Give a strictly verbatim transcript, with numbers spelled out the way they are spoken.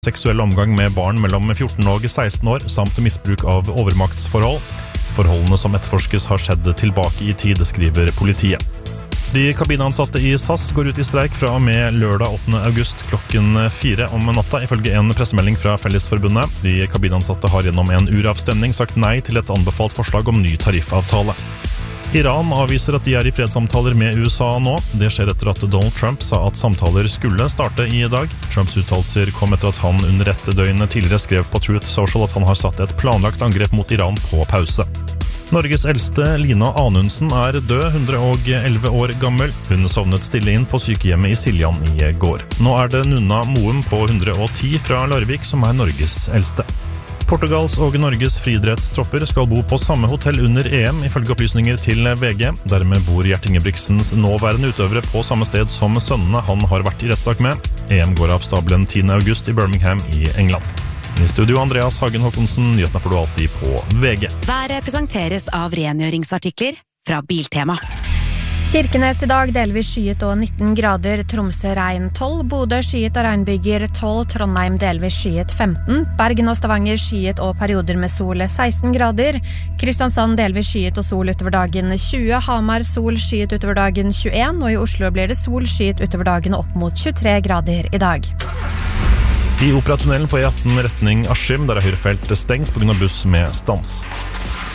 seksuell omgang med barn mellom fjorten og seksten år, samt misbruk av overmaktsforhold. Forholdene som etterforskes har skjedd tilbake i tid, skriver politiet. De kabinansatte i S A S går ut i streik fra og med lørdag åttende august klokken fire om natta, ifølge en pressemelding fra Fellesforbundet. De kabinansatte har gjennom en uravstemning sagt nei til et anbefalt forslag om ny tariffavtale. Iran avviser at de er i fredssamtaler med U S A nå. Det skjer etter at Donald Trump sa at samtaler skulle starte i dag. Trumps uttalelser kom etter at han under et døgn tidligere skrev på Truth Social at han har satt et planlagt angrep mot Iran på pause. Norges eldste, Lina Anundsen, er død, hundre og elleve år gammel. Hun sovnet stille inn på sykehjemmet i Siljan i går. Nå er det Nunna Moum på hundre og ti fra Larvik som er Norges eldste. Portugals og Norges friidrettstropper skal bo på samme hotell under E M, ifølge opplysninger til V G. Dermed bor Gjert Ingebrigtsens nåværende utøvere på samme sted som sønnene han har vært i rettssak med. E M går av stabelen tiende august i Birmingham i England. I studio Andreas Hagen Håkonsen, nyhetene får du alltid på V G. Været presenteres av rengjøringsartikler fra Biltema. Kirkenes i dag delvis skyet og nitten grader, Tromsø regn tolv, Bodø skyet og regnbyger tolv, Trondheim delvis skyet femten, Bergen og Stavanger skyet og perioder med sol seksten grader, Kristiansand delvis skyet og sol utover dagen tjue, Hamar sol skyet utover dagen tjueen, og i Oslo blir det sol skyet utover dagen opp mot tjuetre grader i dag. I Operatunnelen på E atten retning Askim, der er høyrefelt stengt på grunn av buss med stans.